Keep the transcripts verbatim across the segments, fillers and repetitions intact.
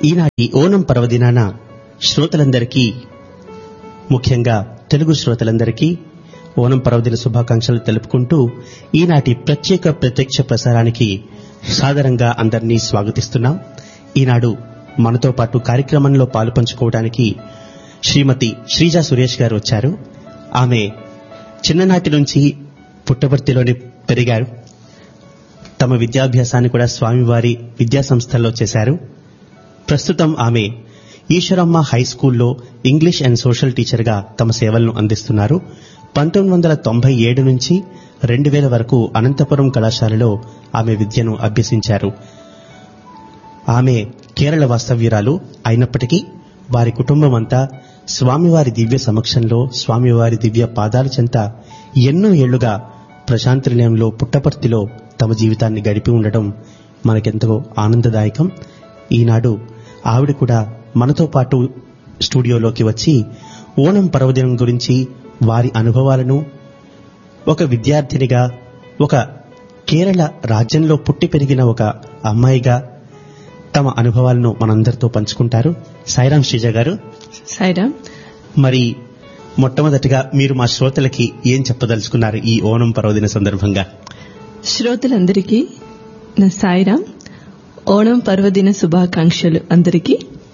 ఈనాటి ఓనం పర్వదినాన శ్రోతలందరికీ, ముఖ్యంగా తెలుగు శ్రోతలందరికీ ఓనం పర్వదిన శుభాకాంక్షలు తెలుపుకుంటూ ఈనాటి ప్రత్యేక ప్రత్యక్ష ప్రసారానికి సాదరంగా అందరినీ స్వాగతిస్తున్నాం. ఈనాడు మనతో పాటు కార్యక్రమంలో పాలు పంచుకోవడానికి శ్రీమతి శ్రీజా సురేష్ గారు వచ్చారు. ఆమె చిన్ననాటి నుంచి పుట్టపర్తిలోనే పెరిగారు. తమ విద్యాభ్యాసాన్ని కూడా స్వామివారి విద్యా సంస్థల్లో చేశారు. ప్రస్తుతం ఆమె ఈశ్వరమ్మ హై స్కూల్లో ఇంగ్లీష్ అండ్ సోషల్ టీచర్గా తమ సేవలను అందిస్తున్నారు. పంతొమ్మిది వందల తొంభై ఏడు నుంచి రెండు వేల వరకు అనంతపురం కళాశాలలో ఆమె విద్యను అభ్యసించారు. ఆమె కేరళ వాస్తవ్యురాలు అయినప్పటికీ వారి కుటుంబం అంతా స్వామివారి దివ్య సమక్షంలో, స్వామివారి దివ్య పాదాల చెంత ఎన్నో ఏళ్లుగా ప్రశాంతి నిలయంలో పుట్టపర్తిలో తమ జీవితాన్ని గడిపి ఉండడం మనకెంతో ఆనందదాయకం. ఈనాడు ఆవిడ కూడా మనతో పాటు స్టూడియోలోకి వచ్చి ఓణం పర్వదినం గురించి, వారి అనుభవాలను, ఒక విద్యార్థినిగా, ఒక కేరళ రాజ్యంలో పుట్టి పెరిగిన ఒక అమ్మాయిగా తమ అనుభవాలను మనందరితో పంచుకుంటారు. సాయిరాం శ్రీజ గారు. సాయిరాం. మరి మొట్టమొదటిగా మీరు మా శ్రోతలకి ఏం చెప్పదలుచుకున్నారు ఈ ఓణం పర్వదిన సందర్భంగా? శ్రోతలందరికీ నా సాయిరాం. ఓణం పర్వదిన శుభాకాంక్షలు అందరికీ.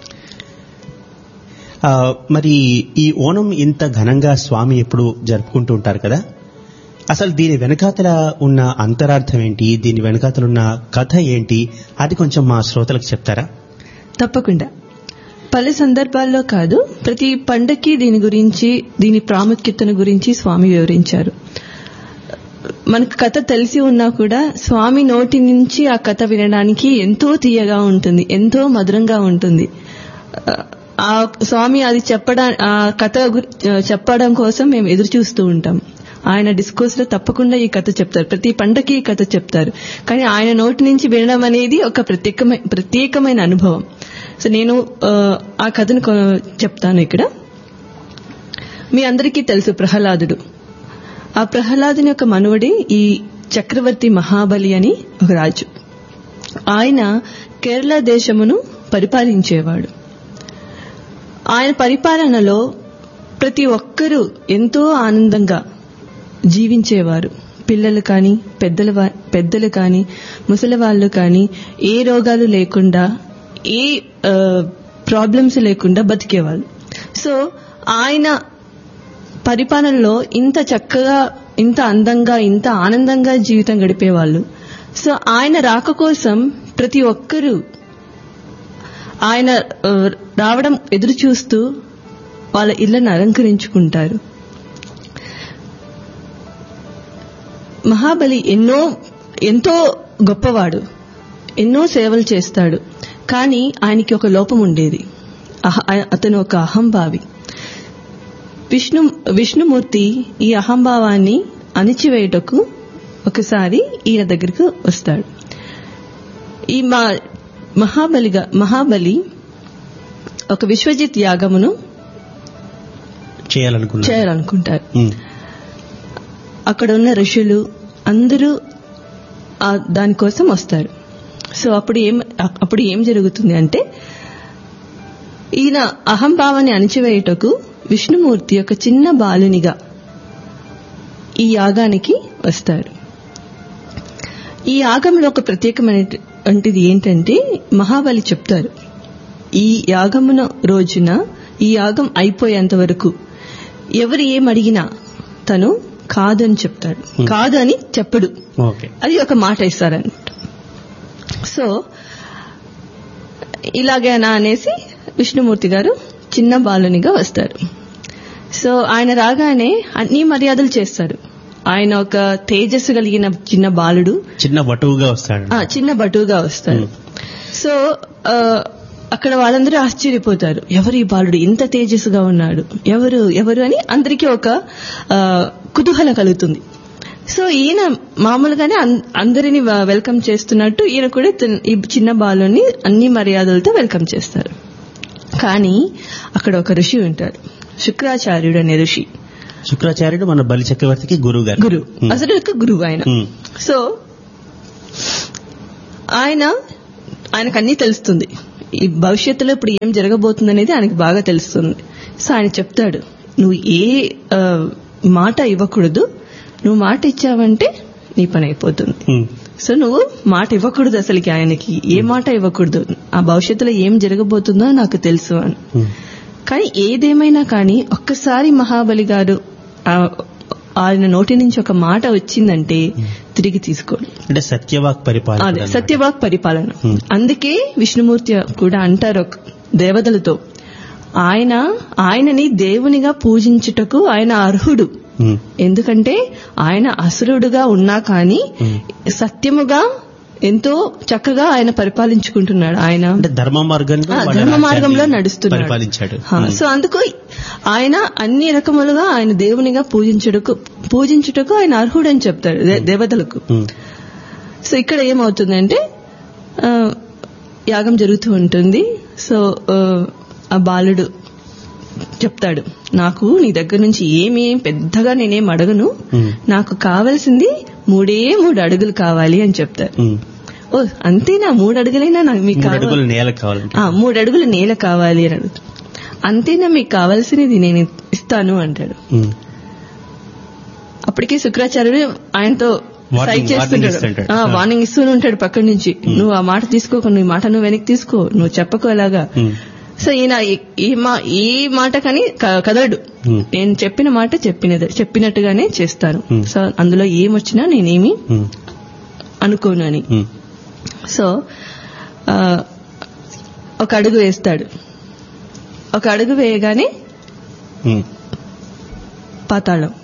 మరి ఈ ఓణం ఇంత ఘనంగా స్వామి ఎప్పుడు జరుపుకుంటూ ఉంటారు కదా, అసలు దీని వెనకాతల ఉన్న అంతరార్థం ఏంటి, దీని వెనకాతల ఉన్న కథ ఏంటి, అది కొంచెం మా శ్రోతలకు చెప్తారా? తప్పకుండా. పలు సందర్భాల్లో కాదు, ప్రతి పండక్కి దీని గురించి, దీని ప్రాముఖ్యతను గురించి స్వామి వివరించారు. మనకు కథ తెలిసి ఉన్నా కూడా స్వామి నోటి నుంచి ఆ కథ వినడానికి ఎంతో తీయగా ఉంటుంది, ఎంతో మధురంగా ఉంటుంది. ఆ స్వామి అది చెప్పడా ఆ కథ చెప్పడం కోసం మేము ఎదురు చూస్తూ ఉంటాం. ఆయన డిస్కోర్స్ లో తప్పకుండా ఈ కథ చెప్తారు, ప్రతి పండగకి ఈ కథ చెప్తారు. కానీ ఆయన నోటి నుంచి వినడం అనేది ఒక ప్రత్యేకమైన ప్రత్యేకమైన అనుభవం. సో నేను ఆ కథను చెప్తాను ఇక్కడ. మీ అందరికీ తెలుసు ప్రహ్లాదుడు. ఆ ప్రహ్లాదుని యొక్క మనువడి ఈ చక్రవర్తి మహాబలి అని ఒక రాజు. ఆయన కేరళ దేశమును పరిపాలించేవాడు. ఆయన పరిపాలనలో ప్రతి ఒక్కరూ ఎంతో ఆనందంగా జీవించేవారు. పిల్లలు కానీ, పెద్దల పెద్దలు కానీ, ముసలి వాళ్ళు కానీ ఏ రోగాలు లేకుండా, ఏ ప్రాబ్లమ్స్ లేకుండా బతికేవాళ్ళు. సో ఆయన పరిపాలనలో ఇంత చక్కగా, ఇంత అందంగా, ఇంత ఆనందంగా జీవితం గడిపేవాళ్ళు. సో ఆయన రాక కోసం ప్రతి ఒక్కరూ ఆయన రావడం ఎదురు చూస్తూ వాళ్ళ ఇళ్లను అలంకరించుకుంటారు. మహాబలి ఎన్నో ఎంతో గొప్పవాడు, ఎన్నో సేవలు చేస్తాడు. కానీ ఆయనకి ఒక లోపం ఉండేది. అతను ఒక అహంభావి. విష్ణు విష్ణుమూర్తి ఈ అహంభావాన్ని అణిచివేయటకు ఒకసారి ఈయన దగ్గరకు వస్తాడు. ఈ మా మహాబలిగా మహాబలి ఒక విశ్వజిత్ యాగమును చేయాలనుకుంటారు. అక్కడ ఉన్న ఋషులు అందరూ దానికోసం వస్తారు. సో అప్పుడు ఏం అప్పుడు ఏం జరుగుతుంది అంటే, ఈయన అహంభావాన్ని అణిచివేయటకు విష్ణుమూర్తి ఒక చిన్న బాలునిగా ఈ యాగానికి వస్తారు. ఈ యాగంలో ఒక ప్రత్యేకమైనటువంటిది ఏంటంటే, మహాబలి చెప్తారు, ఈ యాగమున రోజున, ఈ యాగం అయిపోయేంత వరకు ఎవరు ఏమడిగినా తను కాదని చెప్తాడు. కాదు అని చెప్పడు. అది ఒక మాట ఇస్తారనమాట. సో ఇలాగేనా అనేసి విష్ణుమూర్తి గారు చిన్న బాలునిగా వస్తారు. సో ఆయన రాగానే అన్ని మర్యాదలు చేస్తారు. ఆయన ఒక తేజస్సు కలిగిన చిన్న బాలుడు, చిన్న బటువుగా వస్తాడు చిన్న బటువుగా వస్తాడు. సో అక్కడ వాళ్ళందరూ ఆశ్చర్యపోతారు, ఎవరు ఈ బాలుడు ఇంత తేజస్సుగా ఉన్నాడు, ఎవరు ఎవరు అని అందరికీ ఒక కుతూహలం కలుగుతుంది. సో ఈయన మామూలుగానే అందరినీ వెల్కమ్ చేస్తున్నట్టు ఈయన కూడా ఈ చిన్న బాలుని అన్ని మర్యాదలతో వెల్కమ్ చేస్తారు. కానీ అక్కడ ఒక ఋషి ఉంటాడు, శుక్రాచార్యుడు అనే ఋషి. శుక్రాచార్యుడు మన బలి చక్రవర్తికి గురువు గారు. గురువు, అసలు గురువు ఆయన. సో ఆయన ఆయనకు అన్నీ తెలుస్తుంది, ఈ భవిష్యత్తులో ఇప్పుడు ఏం జరగబోతుంది అనేది ఆయనకు బాగా తెలుస్తుంది. సో ఆయన చెప్తాడు, నువ్వు ఏ ఆ, మాట ఇవ్వకూడదు, నువ్వు మాట ఇచ్చావంటే నీ పని అయిపోతుంది. సో నువ్వు మాట ఇవ్వకూడదు, అసలుకి ఆయనకి ఏ మాట ఇవ్వకూడదు, ఆ భవిష్యత్తులో ఏం జరగబోతుందో నాకు తెలుసు అని. కానీ ఏదేమైనా కానీ ఒక్కసారి మహాబలి గారు ఆయన నోటి నుంచి ఒక మాట వచ్చిందంటే తిరిగి తీసుకోండి. అంటే సత్యవాక్ పరిపాలన. అదే సత్యవాక్ పరిపాలన. అందుకే విష్ణుమూర్తి కూడా అంటారు దేవతలతో, ఆయన ఆయనని దేవునిగా పూజించుటకు ఆయన అర్హుడు. ఎందుకంటే ఆయన అసురుడుగా ఉన్నా కానీ సత్యముగా ఎంతో చక్కగా ఆయన పరిపాలించుకుంటున్నాడు. ఆయన ధర్మ మార్గంలో ధర్మ మార్గంలో నడుస్తున్నాడు. పరిపాలించాడు. సో అందుకు ఆయన అన్ని రకములుగా ఆయన దేవునిగా పూజించుటకు పూజించుటకు ఆయన అర్హుడు అని చెప్తాడు దేవతలకు. సో ఇక్కడ ఏమవుతుందంటే యాగం జరుగుతూ ఉంటుంది. సో ఆ బాలుడు చెప్తాడు, నాకు నీ దగ్గర నుంచి ఏమి పెద్దగా నేనేం అడగను, నాకు కావాల్సింది మూడే మూడు అడుగులు కావాలి అని చెప్తారు. ఓ అంతేనా, మూడు అడుగులైనా నాకు మీకు కావాలి, మూడు అడుగులు నేల కావాలి అని అడుగుతాడు. అంతేనా, మీకు కావాల్సినది నేను ఇస్తాను అంటాడు. అప్పటికే శుక్రాచార్యుడు ఆయనతో సైట్ చేస్తుంటాడు, వార్నింగ్ ఇస్తూనే ఉంటాడు పక్కన నుంచి, నువ్వు ఆ మాట తీసుకోకు, నువ్వు మాట నువ్వు వెనక్కి తీసుకో, నువ్వు చెప్పకు అలాగా. సో ఈయన ఈ మాట కానీ కదలడు, నేను చెప్పిన మాట చెప్పినది చెప్పినట్టుగానే చేస్తాను. సో అందులో ఏమొచ్చినా నేనేమి అనుకోను అని. సో ఒక అడుగు వేస్తాడు. ఒక అడుగు వేయగానే పాతాళం,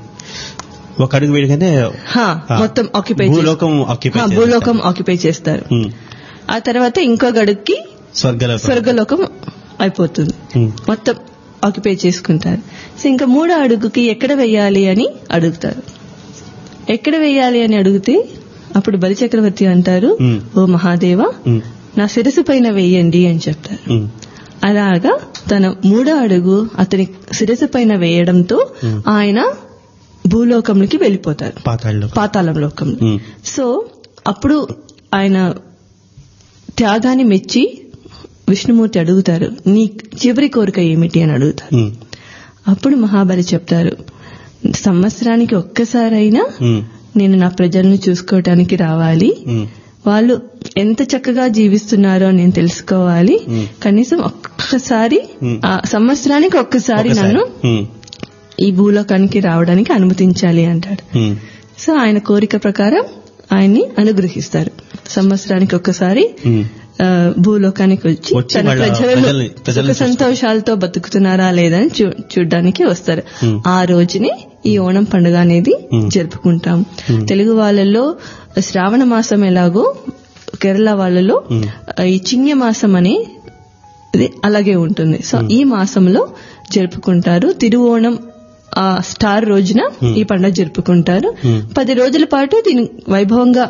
ఒక అడుగు వేయగానే మొత్తం ఆక్యుపై భూలోకం ఆక్యుపై చేస్తారు. ఆ తర్వాత ఇంకొక అడుగుకి స్వర్గలోకం అయిపోతుంది, మొత్తం ఆక్యుపై చేసుకుంటారు. సో ఇంకా మూడో అడుగుకి ఎక్కడ వేయాలి అని అడుగుతారు. ఎక్కడ వేయాలి అని అడిగితే అప్పుడు బలిచక్రవర్తి అంటారు, ఓ మహాదేవ నా శిరసు పైన వేయండి అని చెప్తారు. అలాగా తన మూడో అడుగు అతని శిరసు పైన వేయడంతో ఆయన భూలోకంలోకి వెళ్ళిపోతారు, పాతాళం లోకం. సో అప్పుడు ఆయన త్యాగాన్ని మెచ్చి విష్ణుమూర్తి అడుగుతారు, నీ చివరి కోరిక ఏమిటి అని అడుగుతారు. అప్పుడు మహాబలి చెప్తారు, సంవత్సరానికి ఒక్కసారైనా నేను నా ప్రజలను చూసుకోవటానికి రావాలి, వాళ్ళు ఎంత చక్కగా జీవిస్తున్నారో నేను తెలుసుకోవాలి, కనీసం ఒక్కసారి సంవత్సరానికి ఒక్కసారి నన్ను ఈ భూలోకానికి రావడానికి అనుమతించాలి అంటాడు. సో ఆయన కోరిక ప్రకారం ఆయన్ని అనుగ్రహిస్తారు. సంవత్సరానికి ఒక్కసారి భూలోకానికి వచ్చి తన ప్రజలను సుఖ సంతోషాలతో బతుకుతున్నారా లేదని చూడ్డానికి వస్తారు. ఆ రోజునే ఈ ఓణం పండుగ అనేది జరుపుకుంటాం. తెలుగు వాళ్ళలో శ్రావణ మాసం ఎలాగో కేరళ వాళ్ళలో ఈ చిన్య మాసం అని అలాగే ఉంటుంది. సో ఈ మాసంలో జరుపుకుంటారు. తిరువోణం ఆ స్టార్ రోజున ఈ పండుగ జరుపుకుంటారు. పది రోజుల పాటు దీని వైభవంగా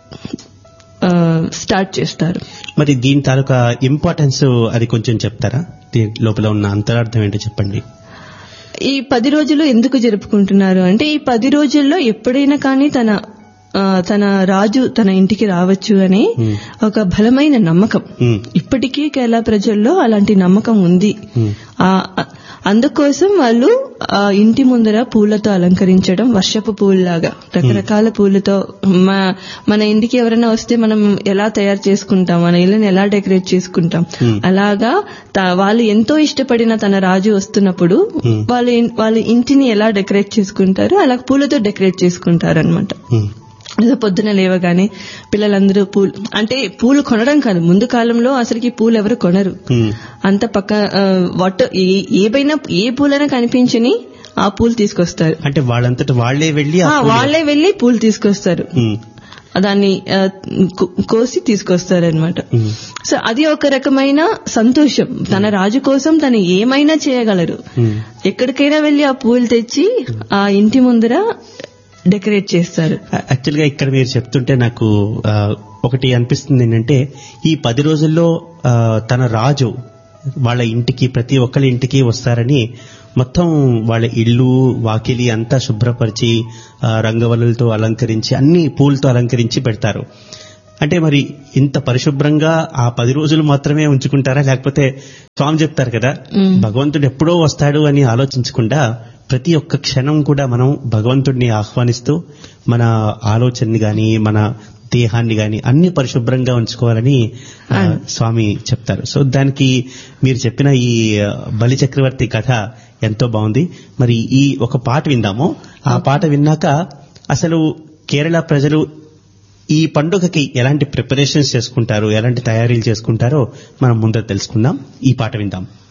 స్టార్ట్ చేస్తారు. మరి దీని తాలూకా ఇంపార్టెన్స్ అది కొంచెం చెప్తారా? దీని లోపల ఉన్న అంతరార్థం ఏంటో చెప్పండి. ఈ పది రోజులు ఎందుకు జరుపుకుంటున్నారు అంటే, ఈ పది రోజుల్లో ఎప్పుడైనా కానీ తన తన రాజు తన ఇంటికి రావచ్చు అనే ఒక బలమైన నమ్మకం ఇప్పటికీ కేరళ ప్రజల్లో అలాంటి నమ్మకం ఉంది. అందుకోసం వాళ్ళు ఆ ఇంటి ముందర పూలతో అలంకరించడం, వర్షపు పూలలాగా రకరకాల పూలతో. మన ఇంటికి ఎవరైనా వస్తే మనం ఎలా తయారు చేసుకుంటాం, మన ఇళ్ళని ఎలా డెకరేట్ చేసుకుంటాం, అలాగా వాళ్ళు ఎంతో ఇష్టపడిన తన రాజు వస్తున్నప్పుడు వాళ్ళు వాళ్ళ ఇంటిని ఎలా డెకరేట్ చేసుకుంటారు, అలా పూలతో డెకరేట్ చేసుకుంటారు అనమాట. అదే పొద్దున లేవగానే పిల్లలందరూ పూలు అంటే పూలు కొనడం కాదు, ముందు కాలంలో అసలుకి పూలు ఎవరు కొనరు. అంత పక్క వాట్ ఏవైనా ఏ పూలైనా కనిపించని ఆ పూలు తీసుకొస్తారు. అంటే వాళ్ళంతటా వాళ్లే వెళ్లి వాళ్లే వెళ్లి పూలు తీసుకొస్తారు, దాన్ని కోసి తీసుకొస్తారు అనమాట. సో అది ఒక రకమైన సంతోషం. తన రాజు కోసం తను ఏమైనా చేయగలరు. ఎక్కడికైనా వెళ్లి ఆ పూలు తెచ్చి ఆ ఇంటి ముందర డెకరేట్ చేస్తారు. యాక్చువల్ గా ఇక్కడ మీరు చెప్తుంటే నాకు ఒకటి అనిపిస్తుంది ఏంటంటే, ఈ పది రోజుల్లో తన రాజు వాళ్ళ ఇంటికి ప్రతి ఒక్కరి ఇంటికి వస్తారని మొత్తం వాళ్ళ ఇల్లు వాకిలి అంతా శుభ్రపరిచి రంగవల్లులతో అలంకరించి అన్ని పూలతో అలంకరించి పెడతారు. అంటే మరి ఇంత పరిశుభ్రంగా ఆ పది రోజులు మాత్రమే ఉంచుకుంటారా, లేకపోతే స్వామి చెప్తారు కదా భగవంతుడు ఎప్పుడో వస్తాడు అని ఆలోచించకుండా ప్రతి ఒక్క క్షణం కూడా మనం భగవంతుడిని ఆహ్వానిస్తూ మన ఆలోచనని గాని మన దేహాన్ని గాని అన్ని పరిశుభ్రంగా ఉంచుకోవాలని ఆ, స్వామి చెప్తారు. సో దానికి మీరు చెప్పిన ఈ బలి చక్రవర్తి కథ ఎంతో బాగుంది. మరి ఈ ఒక పాట విందాము. ఆ పాట విన్నాక అసలు కేరళ ప్రజలు ఈ పండుగకి ఎలాంటి ప్రిపరేషన్స్ చేసుకుంటారు, ఎలాంటి తయారీలు చేసుకుంటారో మనం ముందర తెలుసుకుందాం. ఈ పాట విందాం.